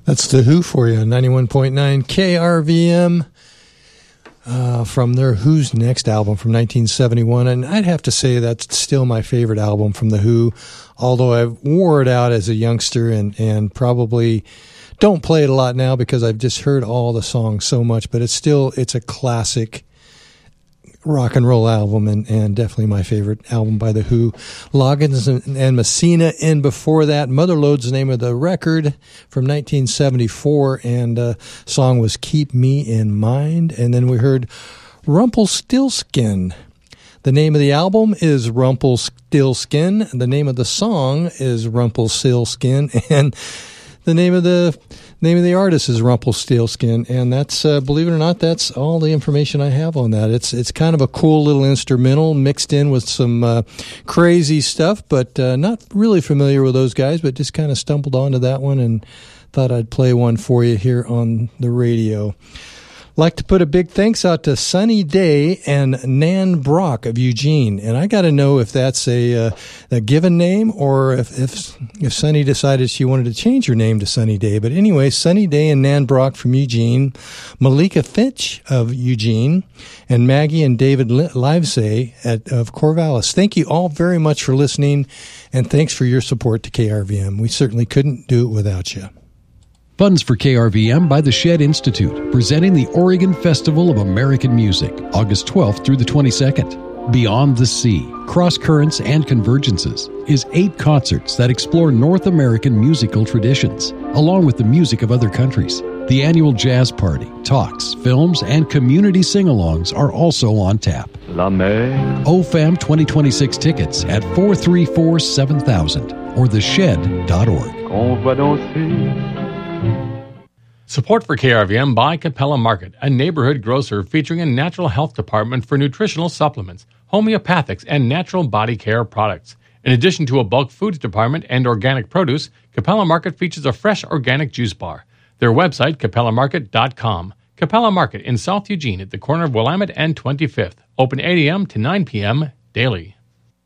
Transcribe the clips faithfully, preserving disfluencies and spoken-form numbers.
That's The Who for you, ninety-one point nine K R V M, uh, from their Who's Next album from nineteen seventy-one. And I'd have to say that's still my favorite album from The Who, although I wore it out as a youngster and, and probably don't play it a lot now because I've just heard all the songs so much, but it's still, it's a classic rock and roll album, and, and definitely my favorite album by The Who. Loggins and, and Messina, and before that, Motherlode's the name of the record from nineteen seventy-four, and the song was Keep Me in Mind. And then we heard Rumpelstiltskin. The name of the album is Rumpelstiltskin. The name of the song is Rumpelstiltskin, and the name of the name of the artist is Rumpelstiltskin, and that's, uh, believe it or not, that's all the information I have on that. It's it's kind of a cool little instrumental mixed in with some uh, crazy stuff, but uh, not really familiar with those guys, but just kind of stumbled onto that one and thought I'd play one for you here on the radio. Like to put a big thanks out to Sunny Day and Nan Brock of Eugene, and I got to know if that's a uh, a given name or if if if Sunny decided she wanted to change her name to Sunny Day. But anyway, Sunny Day and Nan Brock from Eugene, Malika Finch of Eugene, and Maggie and David Livesay at of Corvallis. Thank you all very much for listening, and thanks for your support to K R V M. We certainly couldn't do it without you. Funds for K R V M by the Shed Institute, presenting the Oregon Festival of American Music, August twelfth through the twenty-second. Beyond the Sea, Cross Currents and Convergences is eight concerts that explore North American musical traditions, along with the music of other countries. The annual jazz party, talks, films, and community sing-alongs are also on tap. La Mer. O F A M twenty twenty-six tickets at four three four, seven thousand or the shed dot org. On va danser. Support for K R V M by Capella Market, a neighborhood grocer featuring a natural health department for nutritional supplements, homeopathics, and natural body care products. In addition to a bulk foods department and organic produce, Capella Market features a fresh organic juice bar. Their website, capella market dot com. Capella Market in South Eugene at the corner of Willamette and twenty-fifth. Open eight a.m. to nine p.m. daily.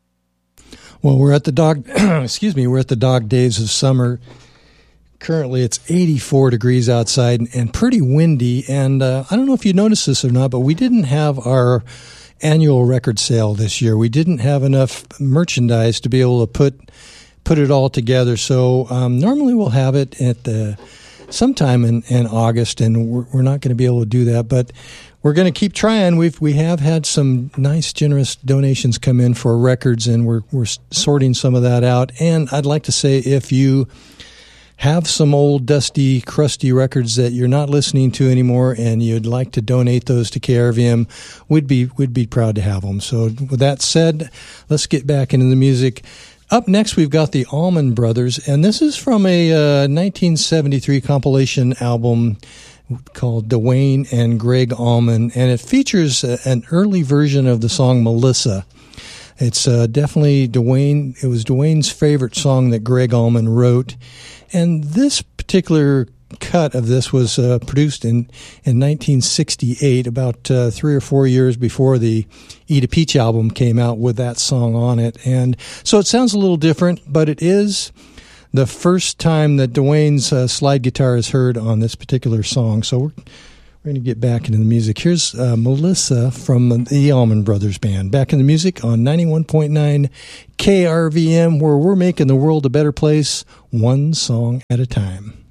Well, we're at the dog, excuse me, we're at the dog days of summer. Currently, it's eighty-four degrees outside and pretty windy. And uh, I don't know if you noticed this or not, but we didn't have our annual record sale this year. We didn't have enough merchandise to be able to put put it all together. So um, normally we'll have it at the sometime in, in August, and we're, we're not going to be able to do that. But we're going to keep trying. We've we have had some nice, generous donations come in for records, and we're we're sorting some of that out. And I'd like to say, if you have some old, dusty, crusty records that you're not listening to anymore and you'd like to donate those to K R V M, we'd be, we'd be proud to have them. So with that said, let's get back into the music. Up next, we've got the Allman Brothers, and this is from a uh, nineteen seventy-three compilation album called Dwayne and Greg Allman, and it features a, an early version of the song Melissa. It's uh, definitely Dwayne. It was Dwayne's favorite song that Greg Allman wrote. And this particular cut of this was uh, produced in, in nineteen sixty-eight, about uh, three or four years before the Eat a Peach album came out with that song on it. And so it sounds a little different, but it is the first time that Dwayne's uh, slide guitar is heard on this particular song. So we're, we're going to get back into the music. Here's uh, Melissa from the Allman Brothers Band. Back in the music on ninety-one point nine K R V M, where we're making the world a better place, one song at a time.